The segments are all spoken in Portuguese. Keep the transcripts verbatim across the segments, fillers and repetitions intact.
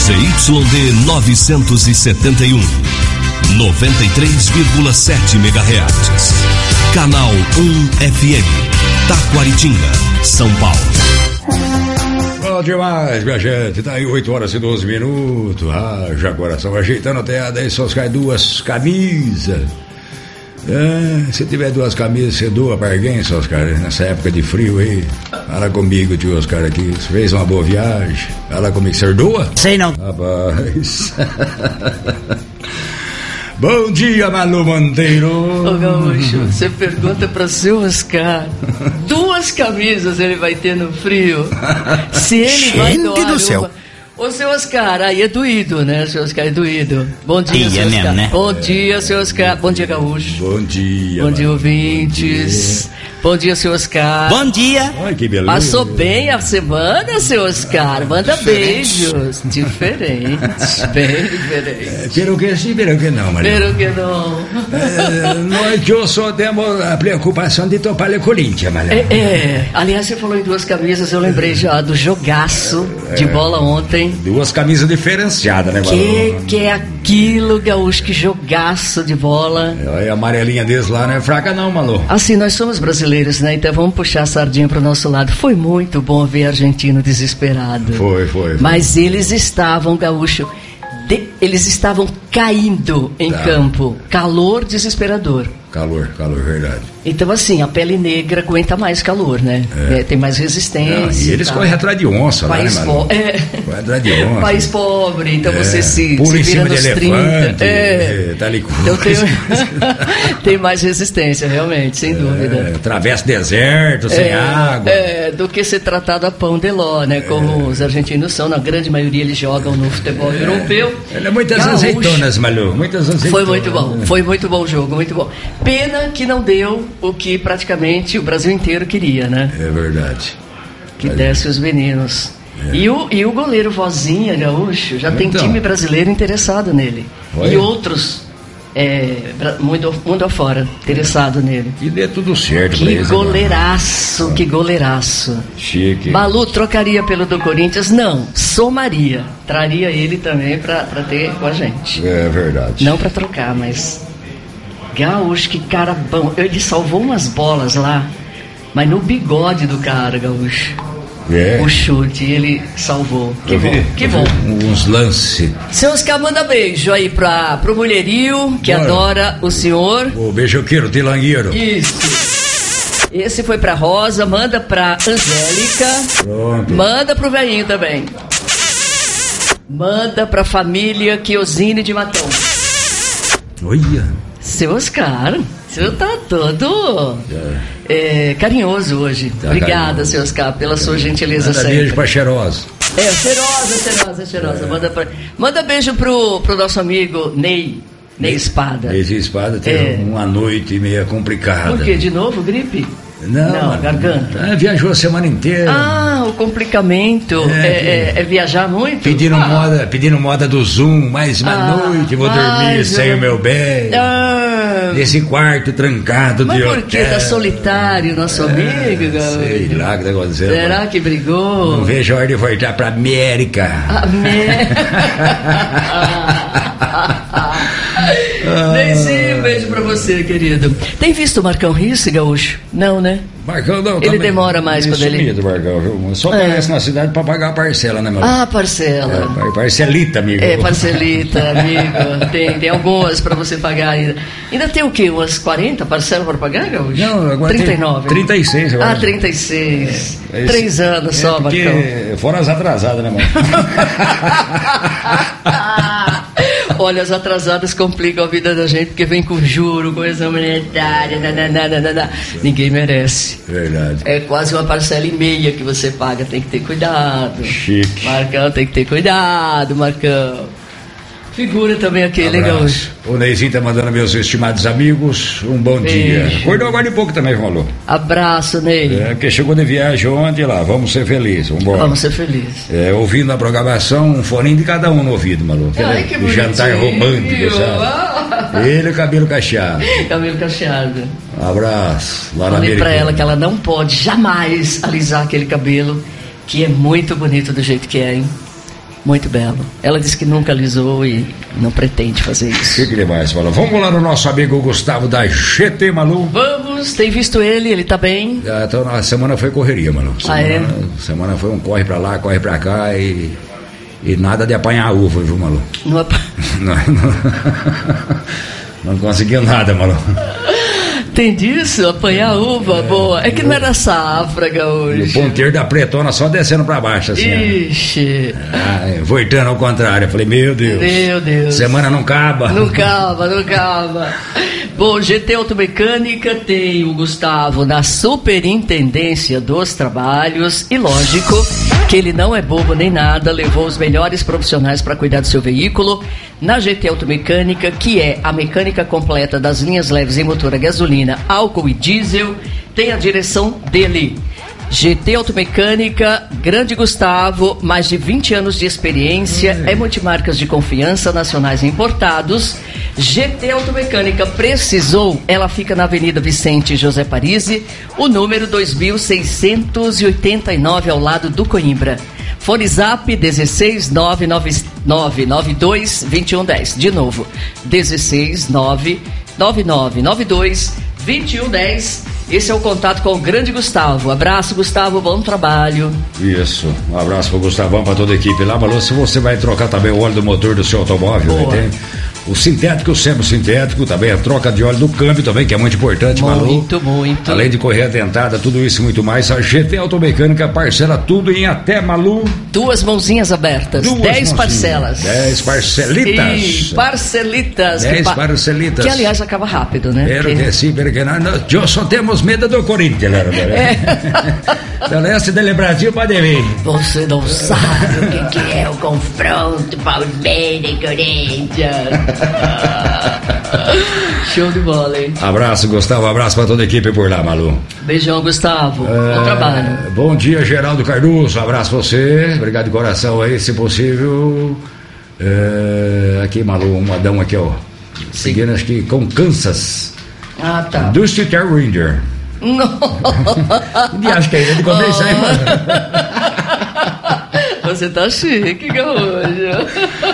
Z Y D novecentos e setenta e um, noventa e três vírgula sete megahertz. Canal um F M, Taquaritinga, São Paulo. Bom demais, minha gente. Tá aí oito horas e doze minutos. Ah, já coração ajeitando até daí só cai duas camisas. É, se tiver duas camisas, você doa pra alguém, só Oscar, nessa época de frio aí. Fala comigo, tio Oscar, aqui. Você fez uma boa viagem. Fala comigo, você doa? Sei não. Rapaz. Bom dia, Malu Monteiro. Ô Gaúcho, você pergunta para o seu Oscar, duas camisas ele vai ter no frio. Se ele Gente vai doar do céu. uma... Ô, seu Oscar, aí é doído, né, seu Oscar, é doído. Bom dia, seu Oscar. Mesmo, né? Bom dia, seu Oscar. Bom dia, Gaúcho. Bom dia. Bom dia, Malu. ouvintes. Bom dia, seu Oscar. Bom dia. Ai, que beleza. Passou bem a semana, seu Oscar? Manda beijos. Diferente, bem diferente. É, pero que sim, pero que não, Maria. Pero que não. É, nós que eu só temos a preocupação de topar o Corinthians, Maria. É, é, aliás, você falou em duas camisas, eu lembrei já do jogaço de bola ontem. Duas camisas diferenciadas, né, Malu? Que que é aquilo, Gaúcho, que jogaço de bola. É, a amarelinha deles lá não é fraca não, Malu. Assim, nós somos brasileiros, né? Então vamos puxar a sardinha pro nosso lado. Foi muito bom ver argentino desesperado. Foi, foi. foi. Mas eles estavam, Gaúcho, de, eles estavam caindo em Tá. campo. Calor desesperador. Calor, calor, verdade. Então, assim, a pele negra aguenta mais calor, né? É. É, tem mais resistência. Não, e eles tal. correm atrás de onça lá, né, País Malu? po- é. Correm atrás de onça. País pobre, então É, você se, pula se em vira cima de nos elefante, trinta. É. é, tá ali com- Então tem, tem mais resistência, realmente, sem dúvida. É, atravessa deserto, sem água. É, do que ser tratado a pão de ló, né? Como os argentinos são, na grande maioria eles jogam no futebol europeu. Ele é muitas Gaúcho. azeitonas, Malu. Muitas azeitonas. Foi muito bom, foi muito bom o jogo, muito bom. Pena que não deu o que praticamente o Brasil inteiro queria, né? É verdade. Que Mas- desse os meninos. E, o, e o goleiro Vozinha, Gaúcho, já tem Então. time brasileiro interessado nele. Foi? E outros, é, bra- mundo, mundo afora, interessado nele. E dê tudo certo pra Que eles. goleiraço, que goleiraço. Agora. Chique. Malu trocaria pelo do Corinthians? Não, somaria. Traria ele também pra, pra ter com a gente. É verdade. Não pra trocar, mas... Gaúcho, que cara bom. Ele salvou umas bolas lá, mas no bigode do cara, Gaúcho. É. O chute, ele salvou. Que Eu bom, vi, que eu bom. vi Uns lances. Seu Oscar, manda beijo aí pra, pro mulherio, que Bora. adora o senhor. O beijoqueiro, tilangueiro. Isso. Esse foi pra Rosa, manda pra Angélica. Pronto. Manda pro velhinho também. Manda pra família Chiosini de Matão. Olha. Seu Oscar, você tá todo é, carinhoso hoje. Tá Obrigada, carinhoso. seu Oscar, pela sua gentileza Manda sempre. beijo pra cheirosa. É, cheirosa, cheirosa, cheirosa. Manda, pra... Manda beijo pro, pro nosso amigo Ney, Ney Espada. Esse espada teve É. uma noite meio complicada. Por quê? De novo, gripe? Não, Não, mano. garganta. Ah, viajou a semana inteira. Ah, o complicamento É, é, é- é viajar muito? Pedindo, ah. moda, pedindo moda do Zoom, mais uma Ah, noite, vou dormir mais sem uma- o meu bem. Ah, Nesse quarto trancado mas de por hotel. que? Tá solitário, nosso amigo, Gaúcho? Sei lá o que tá acontecendo. Será mano. que brigou? Não vejo a hora de voltar pra América. Amém. Neyzinho, um beijo pra você, querido. Tem visto o Marcão Risse, Gaúcho? Não, né? Marcão não, Ele demora mais meio quando ele- sumido, Marcão, viu? Só É. aparece na cidade pra pagar a parcela, né, meu? Ah, parcela. É, parcelita, amigo. É, parcelita, amigo. Tem, tem algumas pra você pagar ainda. Ainda tem o quê? Umas quarenta parcelas pra pagar, Gaúcho? Não, agora trinta e tem nove. trinta e seis agora. Ah, trinta e seis. É isso. Três anos É, só, porque Marcão. foram as atrasadas, né, mano? Olha, as atrasadas complicam a vida da gente, porque vem com juro, coisa monetária, nananana. Ninguém merece. Verdade. É quase uma parcela e meia que você paga, tem que ter cuidado. Chique. Marcão, tem que ter cuidado, Marcão. Figura também aquele, hein, Gaúcho? O Neizinho tá mandando meus estimados amigos um bom Beijo. dia. Acordou agora de pouco também, falou. Abraço, Ney. É, porque chegou de viagem ontem lá, vamos ser felizes, vamos embora. Vamos ser felizes. É, ouvindo a programação, um foninho de cada um no ouvido, maluco. Ai, que bonitinho. Jantar romântico, sabe? Ah. Ele e o cabelo cacheado. Cabelo cacheado. Um abraço. Lá na Falei pra Americana. ela que ela não pode jamais alisar aquele cabelo, que é muito bonito do jeito que é, hein? Muito belo. Ela disse que nunca alisou e não pretende fazer isso. Que que demais, Malu. Vamos lá no nosso amigo Gustavo da G T, Malu. Vamos, tem visto ele, ele tá bem? Ah, então a semana foi correria, Malu. Semana, ah, é? Semana foi um corre pra lá, corre pra cá e, e nada de apanhar a uva, viu, Malu? Não, ap... não, não, não conseguiu nada, Malu. Tem disso? Apanhar uva, é, boa. É que não era safra, Gaúcho. E o ponteiro da pretona só descendo pra baixo, assim. Ixi. Ah, voltando ao contrário. Eu falei, meu Deus. Meu Deus. Semana não acaba. Não acaba, não acaba. Bom, G T Automecânica tem o Gustavo na Superintendência dos Trabalhos e, lógico, que ele não é bobo nem nada, levou os melhores profissionais para cuidar do seu veículo na G T Automecânica, que é a mecânica completa das linhas leves em motor a gasolina, álcool e diesel, tem a direção dele. G T Automecânica, Grande Gustavo, mais de vinte anos de experiência, é multimarcas de confiança, nacionais e importados. G T Automecânica, precisou, ela fica na Avenida Vicente José Parisi, o número dois mil seiscentos e oitenta e nove, ao lado do Coimbra. Fone Zap dezesseis nove nove nove nove dois dois um um zero. De novo, dezesseis nove nove nove nove dois dois um um zero. Esse é o contato com o Grande Gustavo. Abraço, Gustavo, bom trabalho. Isso, um abraço pro Gustavão, pra toda a equipe lá. Malu, se você vai trocar também o óleo do motor do seu automóvel, né, tem o sintético, o semi-sintético, também a troca de óleo do câmbio também, que é muito importante, Malu. Muito, muito. Além de correia dentada, tudo isso e muito mais, a G T Automecânica parcela tudo em até, Malu, duas mãozinhas abertas, duas dez mãozinhas, parcelas. Dez parcelitas. E parcelitas. Dez que pa... parcelitas. Que, aliás, acaba rápido, né? Pero porque... que sim, porque nós, nós só temos medo do Corinthians, né? É. Então, esse dele Brasil pode vir. Você não sabe o que, que é o confronto Palmeiras e Corinthians. Show de bola, hein? Abraço, Gustavo, abraço pra toda a equipe por lá, Malu. Beijão, Gustavo, é... bom trabalho. Bom dia, Geraldo Cardoso, abraço pra você, obrigado de coração aí, se possível. É... Aqui, Malu, um modão aqui, ó. Seguindo, acho que com Kansas. Ah, tá. Dusty Terrier. Não. E acho que é ele de comprei isso aí, mano. Você tá chique, Gaúcho.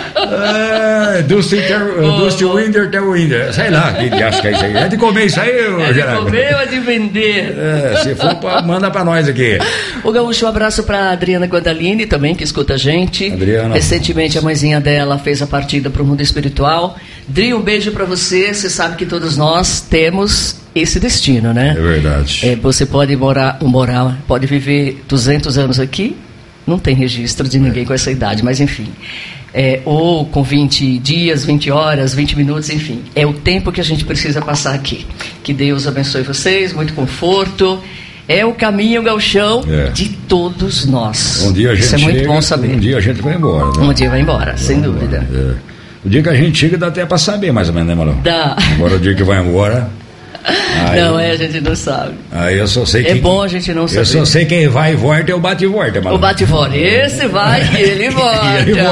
É, Dusty, ter, oh, Dusty oh. Winder, Terrier. Sei lá, que acho que é isso aí. É de comer isso aí, é Geraldo? É de comer ou é de vender? É, se for, pra, manda pra nós aqui. O Gaúcho, um abraço pra Adriana Guadaline, também, que escuta a gente. Adriana. Recentemente, a mãezinha dela fez a partida pro mundo espiritual. Dri, um beijo pra você. Você sabe que todos nós temos esse destino, né? É verdade. É, você pode morar, morar, pode viver duzentos anos aqui, não tem registro de ninguém é. com essa idade, mas enfim. É, ou com vinte dias, vinte horas, vinte minutos, enfim. É o tempo que a gente precisa passar aqui. Que Deus abençoe vocês, muito conforto. É o caminho, Gauchão, é. de todos nós. Um dia a gente Isso é muito chega, bom saber. Um dia a gente vai embora, né? Um dia vai embora, vai sem embora. dúvida. É. O dia que a gente chega dá até pra saber mais ou menos, né, Malu? Dá. Agora o dia que vai embora... Aí, não, é, a gente não sabe. Aí eu só sei é quem, bom a gente não saber. Eu só sei quem vai e volta é o bate e volta, Malu. O bate e volta. Esse vai e ele volta. E ele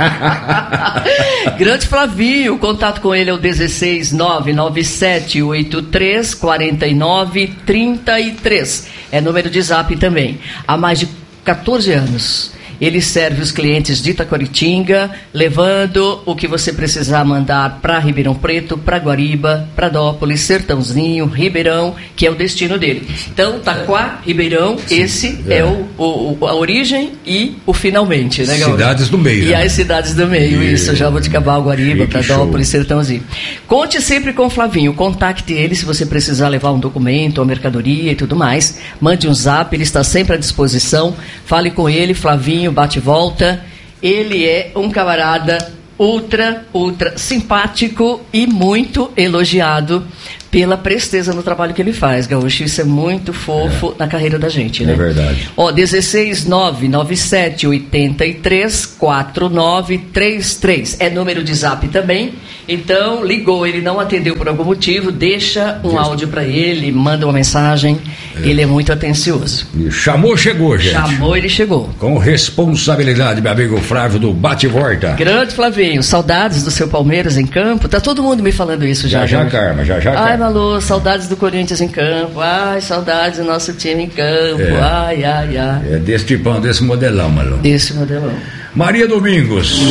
volta. Grande Flavinho, o contato com ele é o dezesseis nove nove sete oito três quatro nove três três. É número de zap também. Há mais de catorze anos. Ele serve os clientes de Itaquaritinga, levando o que você precisar mandar para Ribeirão Preto, para Guariba, Pradópolis, Sertãozinho, Ribeirão, que é o destino dele. Então, Taquá, Ribeirão, esse é, é o, o, a origem e o finalmente, né, Gaúcho? Cidades do meio. E né? as cidades do meio, e... isso, Jaboticabal, Guariba, Chique Pradópolis, show. Sertãozinho. Conte sempre com o Flavinho, contacte ele se você precisar levar um documento, uma mercadoria e tudo mais. Mande um zap, ele está sempre à disposição. Fale com ele, Flavinho, bate e volta. Ele é um camarada ultra, ultra simpático e muito elogiado pela presteza no trabalho que ele faz, Gaúcho. Isso é muito fofo é. na carreira da gente, né? É verdade. Ó, dezesseis nove nove sete oito três quatro nove três três. É número de zap também. Então, ligou, ele não atendeu por algum motivo, deixa um Deus. áudio para ele, manda uma mensagem. É. Ele é muito atencioso. E chamou, chegou, gente. Chamou, ele chegou. Com responsabilidade, meu amigo Flávio do Bate e Volta. Grande Flavinho, saudades do seu Palmeiras em campo. Tá todo mundo me falando isso já. Já, já, Karma, já, já, Ai, Malu, saudades do Corinthians em campo. Ai, saudades do nosso time em campo. É. Ai, ai, ai. É desse tipão, desse modelão, Malu. Desse modelão. Maria Domingos.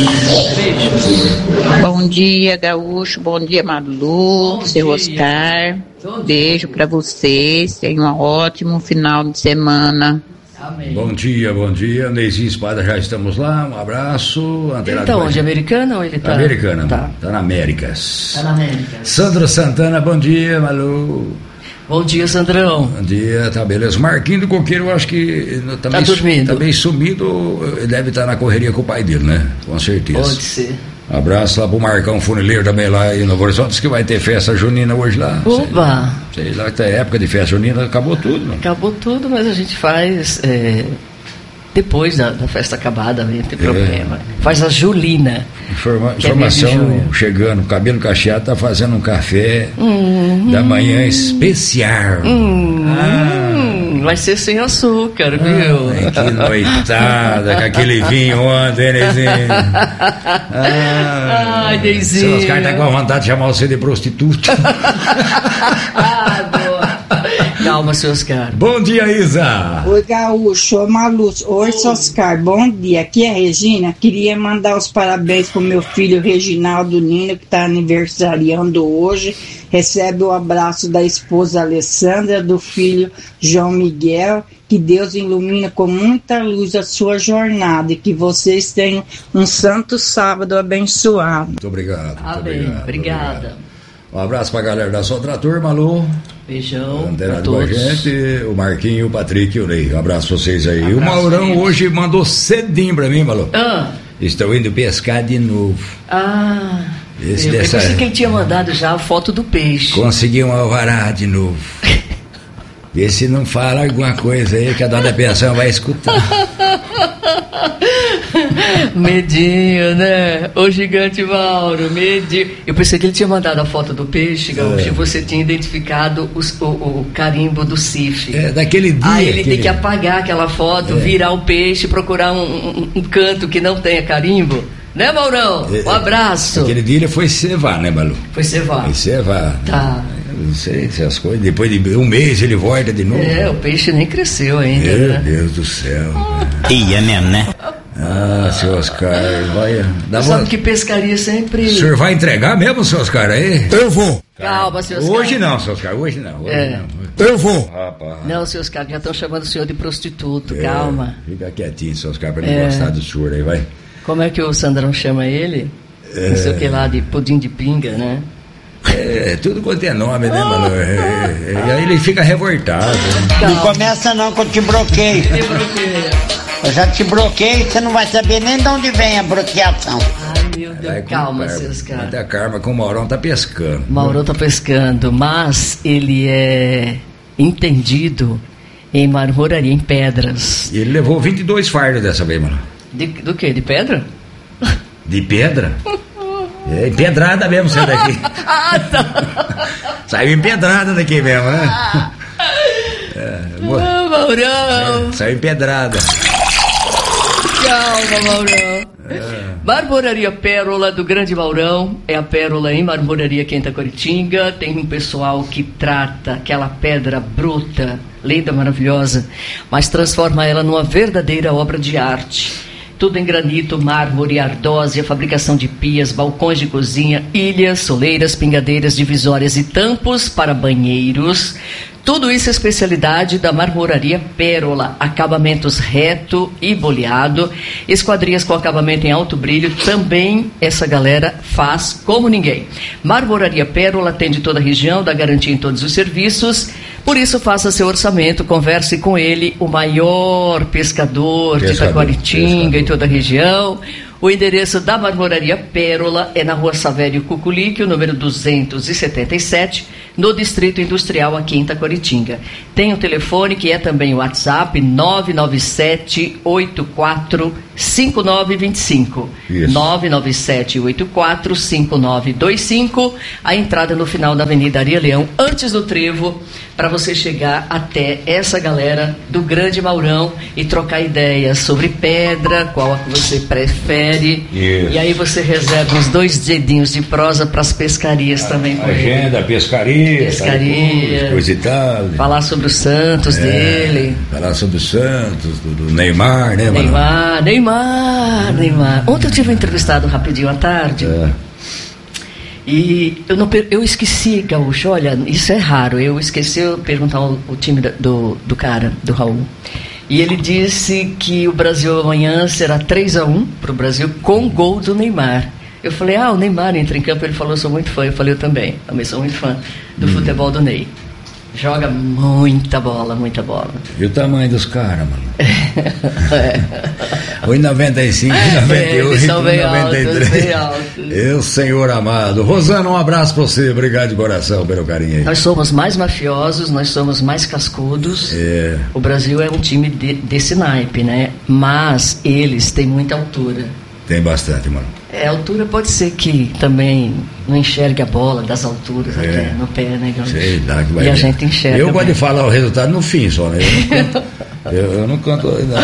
Bom dia, Gaúcho. Bom dia, Malu, bom seu dia. Oscar. Bom Beijo para vocês. Tenham um ótimo final de semana. Amém. Bom dia, bom dia. Neizinho Espada, já estamos lá. Um abraço. Ele tá onde? Americana ou ele tá? Americana, tá. Tá na Américas. Tá na Américas. Sandro Santana, bom dia, Malu. Bom dia, Sandrão. Bom dia, tá beleza. Marquinho do Coqueiro, eu acho que tá, tá dormindo. Tá bem sumido, deve estar na correria com o pai dele, né? Com certeza. Pode ser. Um abraço lá pro Marcão Funileiro também lá em Novo Horizonte, diz que vai ter festa junina hoje lá. Opa! Sei, sei lá que tá época de festa junina, acabou tudo. Não? Acabou tudo, mas a gente faz é, depois da, da festa acabada, não tem problema. É. Faz a julina. Informa, informação é chegando, cabelo cacheado tá fazendo um café hum, da manhã especial. Hum, ah. Vai ser sem açúcar, viu? Ai, que noitada, com aquele vinho ontem, Neizinho. Ah, Ai, Neizinho. Os caras tá com a vontade de chamar você de prostituta. Ah, boa. Calma, seu Oscar. Bom dia, Isa. Oi, Gaúcho, Malu. Oi, seu Oscar. Bom dia. Aqui é a Regina. Queria mandar os parabéns pro meu filho Reginaldo Nino, que está aniversariando hoje. Recebe o abraço da esposa Alessandra, do filho João Miguel. Que Deus ilumine com muita luz a sua jornada e que vocês tenham um santo sábado abençoado. Muito obrigado. Muito Amém. obrigado, Obrigada. Obrigado. Um abraço pra galera da sua turma, Malu. Beijão pra todos. Com a gente, o Marquinho, o Patrick e o Ney. Um abraço pra vocês aí. Um o Maurão hoje mandou cedinho pra mim, Malu. Ah. Estou indo pescar de novo. Ah. Esse eu dessa... pensei que ele tinha mandado já a foto do peixe. Consegui um alvará de novo. Vê se não fala alguma coisa aí que a dona da pensão vai escutar. Medinho, né? O gigante Mauro, medinho. Eu pensei que ele tinha mandado a foto do peixe, Gaúcho, é. E você tinha identificado os, o, o carimbo do C I F. É, daquele dia. Aí ele aquele... tem que apagar aquela foto, é. Virar o peixe, procurar um, um, um canto que não tenha carimbo. Né, Maurão? É, um abraço. Aquele dia ele foi cevar, né, Malu? Foi cevar. Foi cevar. Tá. Não sei se as coisas. Depois de um mês ele volta de novo. É, o peixe nem cresceu ainda. Meu né? Deus do céu. Ia mesmo, né? Ah, seu Oscar, vai. Dá Sabe uma... que pescaria sempre. O senhor vai entregar mesmo, seu Oscar, aí? Eu vou. Calma, seu Oscar. Hoje não, seu Oscar, hoje não. Hoje é. não. Eu vou. Rapaz. Não, seu Oscar, já estão chamando o senhor de prostituto, É, calma. Fica quietinho, seu Oscar, pra não É. gostar do senhor aí, vai. Como é que o Sandrão chama ele? É. Não sei o que lá, de pudim de pinga, né? É, tudo quanto é nome, né, mano? É, é, e aí ele fica revoltado. Não começa não que eu te bloqueio. Ele bloqueia. Eu já te bloqueei, você não vai saber nem de onde vem a bloqueação. Ai, meu Deus, Vai com calma, karma. seus caras. Muita karma com o Maurão tá pescando. Mauro tá pescando, mas ele é entendido em marmoraria, em pedras. E ele levou vinte e dois fardos dessa vez, mano. De, do que? De pedra? De pedra? É empedrada mesmo, você daqui. Ah, tá. Saiu empedrada daqui mesmo, né? É, Ah, Maurão. é, saiu empedrada. Calma, Maurão. É. Marmoraria Pérola do Grande Maurão. É a pérola em Marmoraria Quinta Coritinga. Tem um pessoal que trata aquela pedra bruta, linda, maravilhosa, mas transforma ela numa verdadeira obra de arte. Tudo em granito, mármore, ardósia, fabricação de pias, balcões de cozinha, ilhas, soleiras, pingadeiras, divisórias e tampos para banheiros. Tudo isso é especialidade da Marmoraria Pérola. Acabamentos reto e boleado. Esquadrias com acabamento em alto brilho. Também essa galera faz como ninguém. Marmoraria Pérola atende toda a região, dá garantia em todos os serviços. Por isso, faça seu orçamento, converse com ele, o maior pescador, pescador de Itaquaritinga e toda a região. O endereço da Marmoraria Pérola é na Rua Savério Cuculique, o número duzentos e setenta e sete, no Distrito Industrial, aqui em Itaquaritinga. Tem o telefone, que é também o WhatsApp, nove nove sete oito quatro cinco nove dois cinco. Isso. nove nove sete oito quatro cinco nove dois cinco. A entrada no final da Avenida Aria Leão, antes do trevo, para você chegar até essa galera do Grande Maurão e trocar ideias sobre pedra, qual a que você prefere. Isso. E aí você reserva uns dois dedinhos de prosa para as pescarias a, também. Agenda, pescaria, pescaria, coisa e tal. Falar sobre os santos é, dele. Falar sobre os santos, do, do Neymar, né, Neymar, mano? Neymar. Neymar, Neymar. Ontem eu tive um entrevistado rapidinho à tarde. É. E eu, não, eu esqueci, Gaúcho, olha, isso é raro. Eu esqueci de perguntar o, o time do, do cara, do Raul. E ele disse que o Brasil amanhã será três a um para o Brasil com gol do Neymar. Eu falei, ah, o Neymar entra em campo. Ele falou, eu sou muito fã. Eu falei, eu também. Eu sou muito fã do hum. futebol do Ney. Joga muita bola, muita bola. E o tamanho dos caras, mano? É. um e noventa e cinco, um e noventa e oito, eles são bem um e noventa e três. altos, bem altos. Eu, Senhor amado. Rosana, um abraço pra você. Obrigado de coração pelo carinho aí. Nós somos mais mafiosos, nós somos mais cascudos. É. O Brasil é um time de, desse naipe, né? Mas eles têm muita altura. Tem bastante, mano. É, a altura pode ser que também não enxergue a bola das alturas é. aqui no pé, né? Sei lá que vai e ver. A gente enxerga. Eu gosto bem. de falar o resultado no fim só, né? Eu não canto, eu, eu não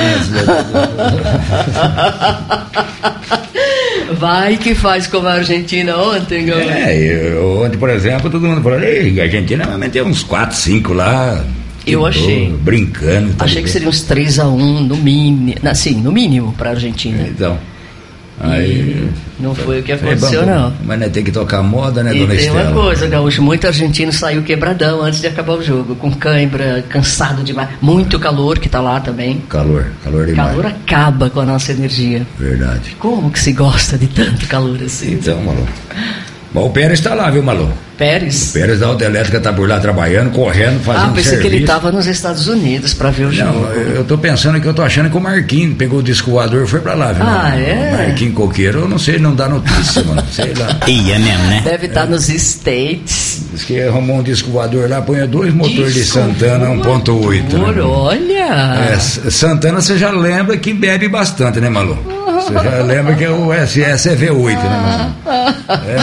canto. Vai que faz como a Argentina ontem, galera. É, eu, ontem, por exemplo, todo mundo falou, ei, a Argentina vai meter uns quatro, cinco lá. Eu tô achei. Brincando. Tá achei que seria uns três a um no mínimo, assim, no mínimo para a Argentina. Então. Aí, não foi o que aconteceu, é bom, não. Mas né, tem que tocar moda, né, e dona tem Estela? Tem uma coisa, Gaúcho, muito argentino saiu quebradão antes de acabar o jogo, com cãibra, cansado demais. Muito calor que tá lá também. Calor, calor demais. Calor acaba com a nossa energia. Verdade. Como que se gosta de tanto calor assim? Então, Malu. Mas o Pérez tá lá, viu, Malu? Pérez? O Pérez da Autoelétrica tá por lá trabalhando, correndo, fazendo Ah, pensei serviço. que ele tava nos Estados Unidos pra ver o jogo. Não, eu tô pensando que eu tô achando que o Marquinhos pegou o disco voador e foi pra lá, viu? Ah, mano? é? O Marquinhos Coqueiro, eu não sei, não dá notícia, mano, sei lá. E é mesmo, né? Deve estar é. nos States. Diz que arrumou um disco voador lá, põe dois motores disco de Santana um ponto oito. Né, olha! É, Santana você já lembra que bebe bastante, né, Malu? Você já lembra que o S S é V oito, né, Malu? É,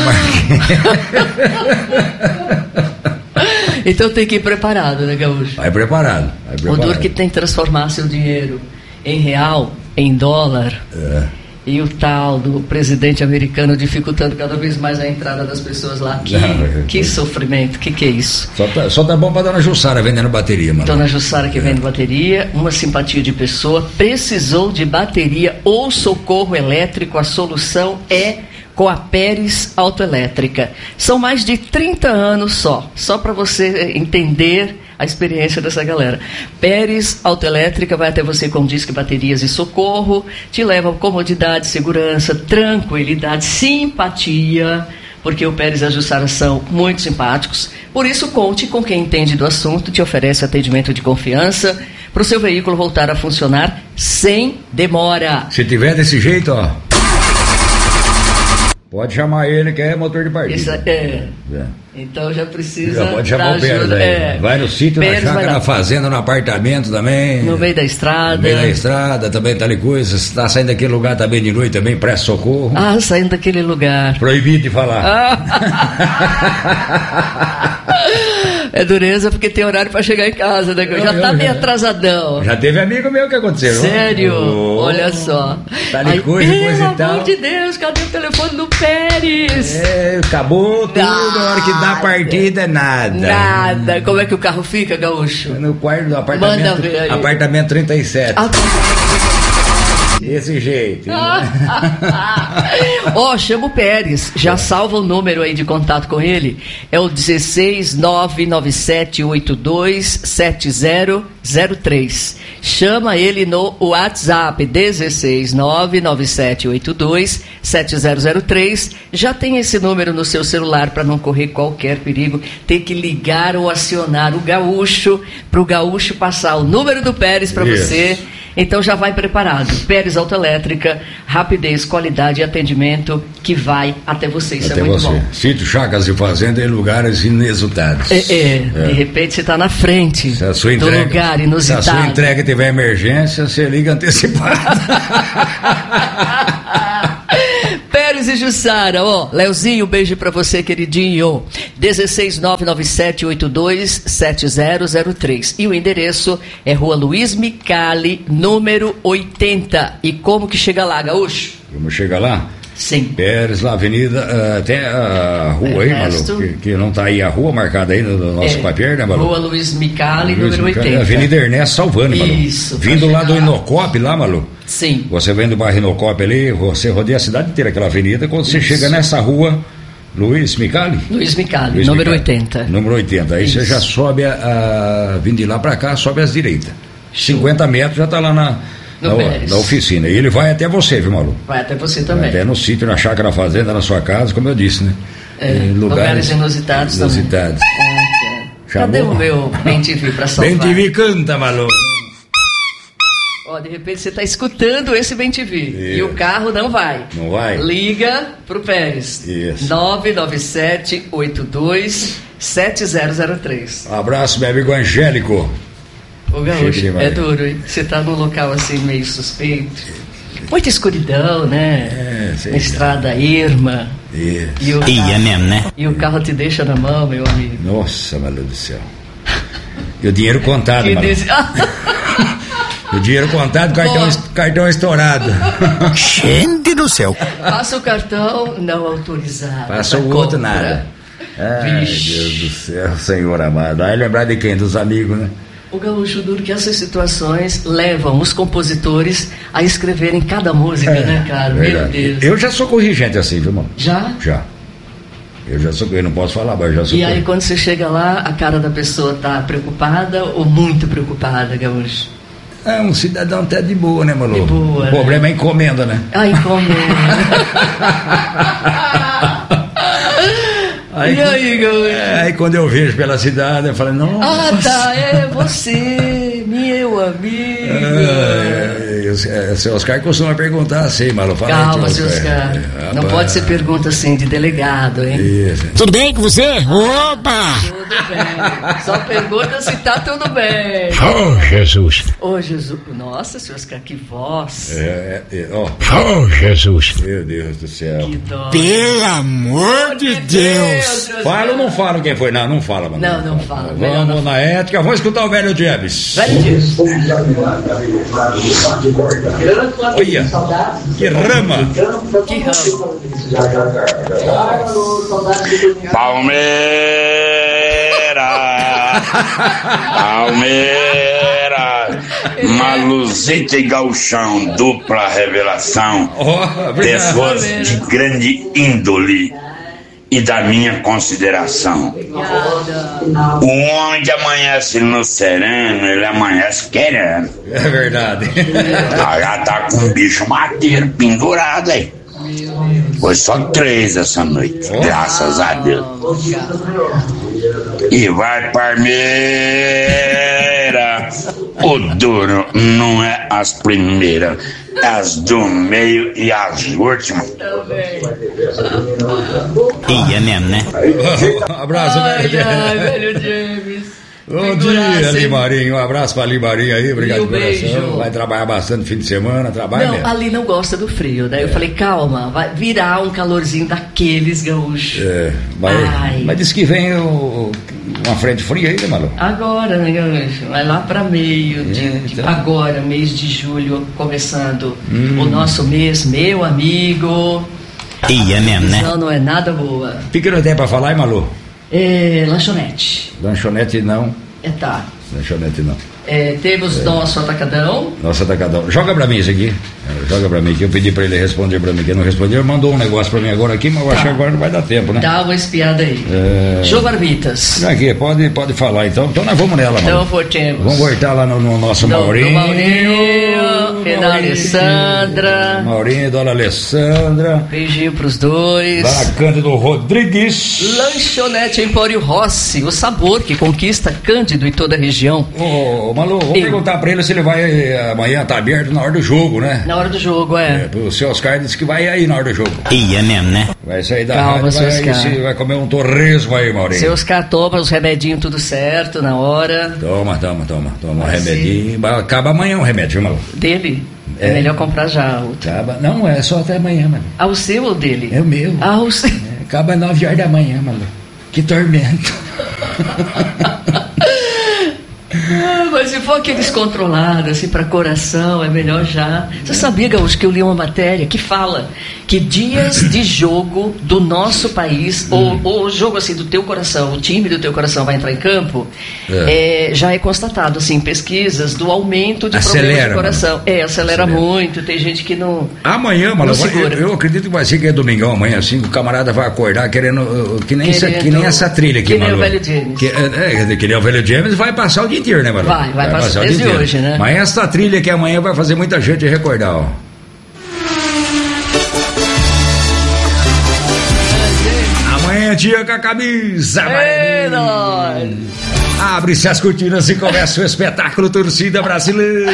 Marquinhos. Então tem que ir preparado, né, Gaúcho? Vai preparado. Vai preparado. O duro que tem que transformar seu dinheiro em real, em dólar. É. E o tal do presidente americano dificultando cada vez mais a entrada das pessoas lá. Que, Não, que sofrimento, que que é isso? Só tá, só tá bom pra dona Jussara vendendo bateria, mano. Dona Jussara que é. vende bateria, uma simpatia de pessoa, precisou de bateria ou socorro elétrico, a solução é com a Pérez Autoelétrica. São mais de trinta anos só, só para você entender a experiência dessa galera. Pérez Autoelétrica vai até você com disque, baterias e socorro, te leva comodidade, segurança, tranquilidade, simpatia, porque o Pérez e a Jussara são muito simpáticos. Por isso, conte com quem entende do assunto, te oferece atendimento de confiança para o seu veículo voltar a funcionar sem demora. Se tiver desse jeito, ó, pode chamar ele que é motor de partida. Isso é. é. Então já precisa. Já pode chamar o Pérez aí. É. Vai no sítio, na chácara, na fazenda, no apartamento também. No meio da estrada. No meio da estrada, também tá ali coisa. Se tá saindo daquele lugar também de noite, também presta socorro. Ah, saindo daquele lugar. Proibido de falar. Ah. É dureza porque tem horário pra chegar em casa, né? Já eu, tá eu, meio já, atrasadão. Já teve amigo meu que aconteceu. Sério? Oh, olha só. Tá de coisa, Ai, coisa e tal. Pelo amor de Deus, cadê o telefone do Pérez? É, acabou tudo, na hora que dá a partida, nada. Nada. Como é que o carro fica, Gaúcho? No quarto do apartamento. Manda ver aí. Apartamento trinta e sete. Ah, desse jeito. Ó, oh, chama o Pérez, já salva o número aí de contato com ele, é o dezesseis nove nove sete oito dois sete zero zero três. Chama ele no WhatsApp dezesseis nove nove sete oito dois sete zero zero três. Já tem esse número no seu celular para não correr qualquer perigo. Tem que ligar ou acionar o Gaúcho para o Gaúcho passar o número do Pérez para você. Então já vai preparado. Pérez Autoelétrica, rapidez, qualidade e atendimento que vai até você. Isso até é muito você. bom. Sítio, chácaras e fazenda em lugares inusitados. É, é. é. De repente você está na frente se a sua do entrega, lugar inusitado. Se a sua entrega tiver emergência, você liga antecipado. Pérez e Jussara, ó, Leozinho, beijo pra você, queridinho. dezesseis nove nove sete oito dois sete zero zero três. E o endereço é Rua Luiz Micali, número oitenta. E como que chega lá, Gaúcho? Como chega lá? Sim. Pérez, lá, avenida, uh, tem a rua aí, Malu, que, que não tá aí a rua marcada aí no, no nosso é, papier, né, Malu? Rua Luiz Micali, Luiz número Micali, oitenta. Avenida Ernesto Salvani, Malu. Isso. Vindo lá do Inocop, lá, Malu. Sim. Você vem do bairro Rinocópio ali, você rodeia a cidade inteira, aquela avenida, quando você Isso. chega nessa rua, Luiz Micali? Luiz Micali, Luiz número Micali, oitenta. Número oitenta. Aí Isso. você já sobe, a, a, vindo de lá pra cá, sobe às direitas. cinquenta metros já tá lá na, na, na oficina. E ele vai até você, viu, Malu? Vai até você também. Vai até no sítio, na chácara, na fazenda, na sua casa, como eu disse, né? É, lugares, lugares inusitados, inusitados também. É, Cadê o meu Bem T V pra salvar? Bem T V canta, Malu. Ó, de repente você está escutando esse Bem T V Isso. e o carro não vai. Não vai? Liga pro Pérez. Isso. nove nove sete oito dois sete zero zero três. Um abraço, meu amigo Angélico. Ô, Gaúcho, é duro, hein? Você tá num local assim meio suspeito. Muita escuridão, né? É, sei. Estrada erma. Isso. E o, carro, é mesmo, né? e o carro te deixa na mão, meu amigo. Nossa, Malu do céu. E o dinheiro contado, Malu. Desse... O dinheiro contado, cartão, cartão estourado. Gente do céu. Passa o cartão não autorizado. Passa o outro nada. Ai, Vixe. Deus do céu, Senhor amado. Vai lembrar de quem? Dos amigos, né? O Gaúcho, duro que essas situações levam os compositores a escreverem cada música, é, né, cara? Verdade. Meu Deus. Eu já socorri gente assim, viu, mano? Já? Já. Eu já socorri, não posso falar, mas já socorri. E aí, quando você chega lá, a cara da pessoa tá preocupada ou muito preocupada, Gaúcho? É um cidadão até de boa, né, Malu? De boa. O problema né? é encomenda, né? Ah, encomenda. Aí, e aí, Gaúcho? É, aí quando eu vejo pela cidade, eu falo, não. Ah, tá, é você, meu amigo. É, é, o seu Oscar costuma perguntar assim, Malu. Fala Calma, seu Oscar. É, não pode ser pergunta assim de delegado, hein? Isso. Tudo bem com você? Opa! Tudo bem. Só pergunta se tá tudo bem. Oh, Jesus. Oh, Jesus. Nossa, seu Oscar, que voz. É, é, é, oh. oh, Jesus. Meu Deus do céu. Que dó. Pelo amor de Deus. Deus. Fala ou não fala quem foi? Não, não fala, mano. Não, não fala. Vamos não na fala. ética. Vamos escutar o velho James. Velho James. Olha, que rama. Que rama. Palmeiras. Palmeiras. Maluzita e Gauchão, dupla revelação. Oh, pessoas de grande índole e da minha consideração. O homem que amanhece no sereno, ele amanhece querendo. É verdade. Ah, já tá com um bicho mateiro pendurado aí. Foi só três essa noite, oh. graças a Deus. E vai Palmeira. O duro não é as primeiras, é as do meio e as últimas. E é mesmo, né? Um abraço, ai, velho. ai, velho James. Bom dia, Limarinho. Um abraço pra Limarinho aí, obrigado pelo coração. Vai trabalhar bastante no fim de semana, trabalha Não, mesmo. ali não gosta do frio, daí né? é. eu falei, calma, vai virar um calorzinho daqueles, Gaúcho. É, mas, mas disse que vem o, uma frente fria aí, né, Malu? Agora, né, Gaúcho? Vai lá pra meio, de, é, então. agora, mês de julho, começando hum. o nosso mês, meu amigo. E é mesmo, né? Não, não é nada boa. O que que não tem pra falar, hein, Malu? É, lanchonete. Lanchonete não. É, tá. Lanchonete não. É, temos é. nosso atacadão. Nosso atacadão. Joga pra mim isso aqui. Joga pra mim que eu pedi pra ele responder pra mim. Que ele não respondeu, ele mandou um negócio pra mim agora aqui, mas eu tá. acho que agora não vai dar tempo, né? Dá uma espiada aí. É... Jô Barbitas. Aqui, pode, pode falar então. Então nós vamos nela, mano. Então voltemos. Vamos voltar lá no, no nosso no, Maurinho. No Maurinho, e da Alessandra. Maurinho e Dona Alessandra. Beijinho pros dois. Lá Cândido Rodrigues. Lanchonete Empório Rossi, o sabor que conquista Cândido e toda a região. Ô, ô Malu, vou e... perguntar pra ele se ele vai amanhã, tá aberto na hora do jogo, né? Na hora do jogo, é. é o seu Oscar disse que vai aí na hora do jogo. E é mesmo, né? Vai sair da Calma, rádio, vai, aí, vai comer um torresmo aí, Maurinho. Seu Oscar toma os remedinhos tudo certo na hora. Toma, toma, toma. Toma um remedinho. Ser. Acaba amanhã o remédio, viu, Malu? Dele? É, é melhor comprar já outro. Acaba. Não, é só até amanhã, mano. Ah, o seu ou dele? É o meu. Ah, o seu. É, acaba às nove horas da manhã, Malu. Que tormento. Ah, mas se for aquele descontrolado, assim, para coração, é melhor já. Você sabia, Gaúcho, que eu li uma matéria que fala que dias de jogo do nosso país, hum. ou o jogo assim do teu coração, o time do teu coração vai entrar em campo, é. É, já é constatado, assim, em pesquisas do aumento de acelera, problemas do coração. Mano. É, acelera, acelera muito, tem gente que não. Amanhã, mano, eu, eu acredito que vai ser que é domingão amanhã, assim, o camarada vai acordar querendo, que nem, querendo, essa, que nem essa trilha aqui, mano. Que nem o velho James. Que, é, que nem o velho James vai passar o dia inteiro, né, mano? Vai, vai, vai passar, passar desde hoje, né? Mas essa trilha que amanhã vai fazer muita gente recordar, ó. Amanhã dia com a camisa amarela. Abre-se as cortinas e começa o espetáculo Torcida Brasileira.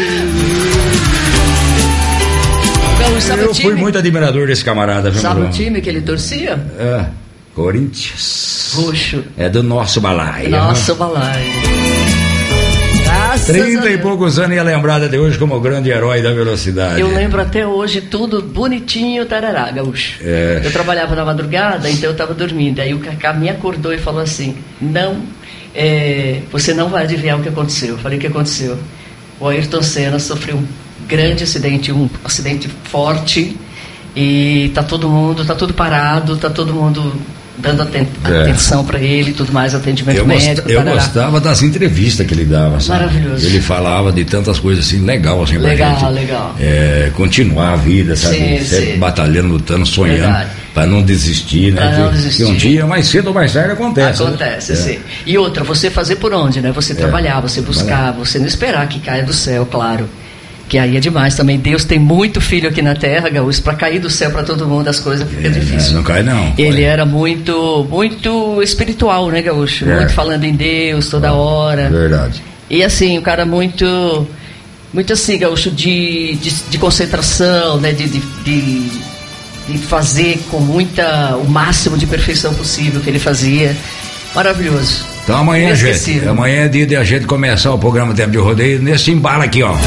Eu fui muito admirador desse camarada, viu? Sabe o time que ele torcia? É, Corinthians. Roxo. É do nosso balaio. Nosso balaio. Trinta e poucos anos e é lembrada de hoje como o grande herói da velocidade. Eu lembro até hoje tudo bonitinho, tarará, Gaúcho. É. Eu trabalhava na madrugada, então eu estava dormindo. Aí o Cacá me acordou e falou assim: não, é, você não vai adivinhar o que aconteceu. Eu falei: o que aconteceu? O Ayrton Senna sofreu um grande acidente, um acidente forte, e tá todo mundo, tá tudo parado, tá todo mundo dando aten- é. atenção para ele, tudo mais, atendimento eu médico. Gost, eu gostava das entrevistas que ele dava, sabe? Maravilhoso. Ele falava de tantas coisas assim, legal assim pra legal, gente. Legal, é, continuar a vida, sabe? Sim, sempre sim. batalhando, lutando, sonhando, Verdade. pra não desistir, né? Pra não que, desistir. que um dia, mais cedo ou mais tarde, acontece. Acontece, né? sim. É. E outra, você fazer por onde, né? Você é. trabalhar, você buscar, você não esperar que caia do céu, claro. Que aí é demais também. Deus tem muito filho aqui na terra, Gaúcho, para cair do céu para todo mundo as coisas fica é, difícil. Não cai não. Ele Foi. era muito, muito espiritual, né, Gaúcho? É. Muito falando em Deus toda hora. Verdade. E assim, o cara muito, muito assim, Gaúcho, de, de, de concentração, né, de, de, de, de fazer com muita, o máximo de perfeição possível que ele fazia. Maravilhoso. Então amanhã, gente, amanhã é dia de a gente começar o programa Tempo de Rodeio nesse embalo aqui, ó.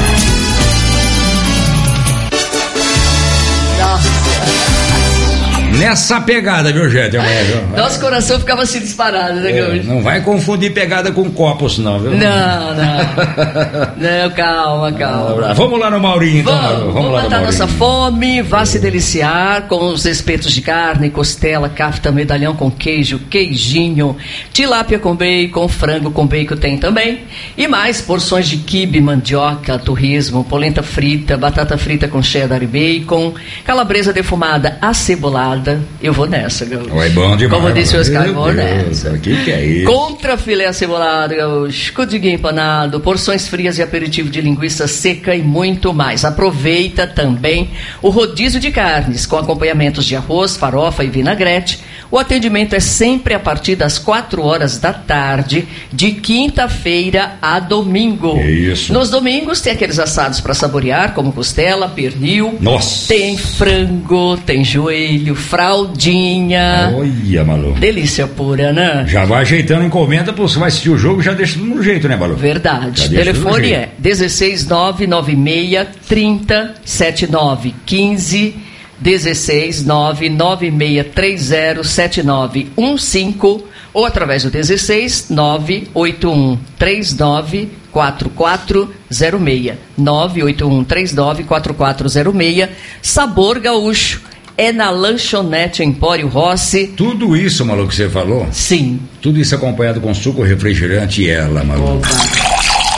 Nessa pegada, viu, gente? Amanhã, viu? Nosso coração ficava assim disparado, né, Gaúcho? É, não vai confundir pegada com copos, não, viu? Não, não. Não, calma, calma. Ah, vamos lá no Maurinho, então. Vamos, vamos, vamos lá matar no nossa fome, vá se deliciar com os espetos de carne, costela, cafta, medalhão com queijo, queijinho, tilápia com bacon, frango com bacon tem também. E mais porções de quibe, mandioca, torresmo, polenta frita, batata frita com cheddar e bacon, calabresa defumada acebolada. Eu vou nessa, Gaúcho. É bom demais. Como disse o Oscar, eu vou nessa. O que, que é isso? Contra filé acebolado, Gaúcho, codiguinho empanado, porções frias e aperitivo de linguiça seca e muito mais. Aproveita também o rodízio de carnes, com acompanhamentos de arroz, farofa e vinagrete. O atendimento é sempre a partir das quatro horas da tarde, de quinta-feira a domingo. É isso. Nos domingos tem aqueles assados para saborear, como costela, pernil. Nossa! Tem frango, tem joelho, fraldinha. Olha, maluco. Delícia pura, né? Já vai ajeitando encomenda, você vai assistir o jogo, já deixa tudo no jeito, né, maluco? Verdade. Telefone é dezesseis nove nove seis trinta setenta e nove quinze, dezesseis nove nove seis três zero sete nove um cinco ou através do dezesseis nove oito um três nove quatro quatro zero seis nove oito um três nove quatro quatro zero seis. Sabor Gaúcho é na Lanchonete Empório Rossi. Tudo isso, maluco, que você falou? Sim. Tudo isso acompanhado com suco, refrigerante e ela, maluco. Opa.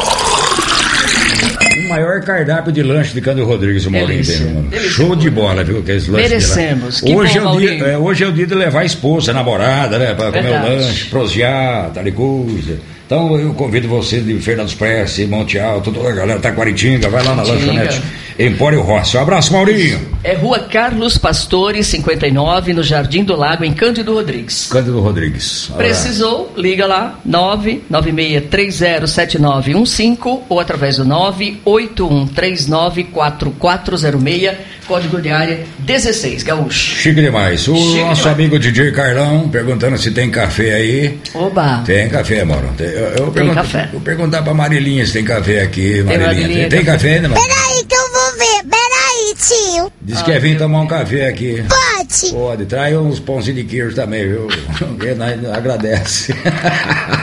O maior cardápio de lanche de Cândido Rodrigues, o Maurinho tem, mano. Show de bola, viu? Aqueles lanches. Merecemos. Que hoje, bom, é o dia, é, hoje é o dia de levar a esposa, a namorada, né? Pra comer o lanche, prosear, tal e coisa. Então eu convido você de Fernando Prece, Monte Alto, toda a galera Taquaritinga, vai lá na Lanchonete Empório Rossi. Um abraço, Maurinho. É Rua Carlos Pastores, cinquenta e nove, no Jardim do Lago, em Cândido Rodrigues. Cândido Rodrigues. Olha. Precisou? Liga lá, nove nove seis três zero sete nove um cinco ou através do nove oito um três nove quatro quatro zero seis, código de área dezesseis, Gaúcho. Chique demais. O Chique nosso demais. amigo D J Carlão perguntando se tem café aí. Oba! Tem café, Mauro. Tem, eu, eu tem pergunto, café. Vou perguntar pra Marilinha se tem café aqui. Marilinha, tem, Marilinha, tem, tem café ainda, Mauro? Peraí que eu vou ver, peraí, tio. Diz Ah, que quer vir tomar um café aqui. Pode. Pode, traz uns pãozinhos de queijo também, viu? Nós agradece.